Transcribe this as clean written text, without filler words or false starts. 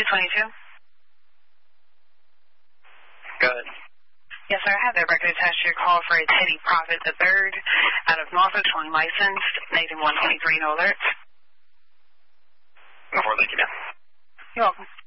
222. Go ahead. Yes, sir. I have that record attached to your call for a Teddy Prophet III out of Norfolk, showing licensed, Nathan 123, no alerts. Before, thank you, ma'am. You're welcome.